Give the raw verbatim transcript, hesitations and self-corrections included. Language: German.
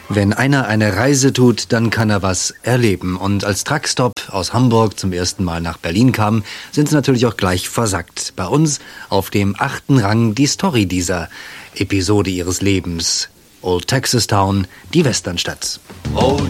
Wenn einer eine Reise tut, dann kann er was erleben. Und als Truckstop aus Hamburg zum ersten Mal nach Berlin kam, sind sie natürlich auch gleich versackt. Bei uns auf dem achten Rang die Story dieser Episode ihres Lebens. Old Texas Town, die Westernstadt. Old